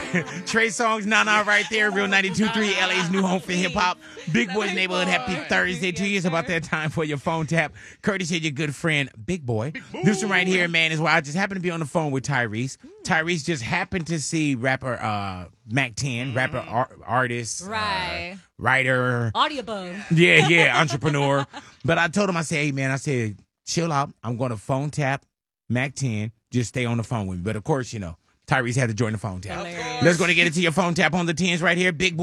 Trey Songz, Nana right there. Real 92.3, LA's new home for hip-hop. Big Boy's Neighborhood. Happy Thursday to you. It's about that time for your phone tap. Courtesy of your good friend, Big Boy. This one right here, man, is why I just happened to be on the phone with Tyrese. Tyrese just happened to see rapper Mac 10, rapper, artist, right, writer. Audioboom. Yeah, entrepreneur. But I told him, I said, hey, man, I said, chill out. I'm going to phone tap Mac 10. Just stay on the phone with me. But, of course, you know, Tyrese had to join the phone tap. Let's go to get into your phone tap on the 10s right here. Big Boy.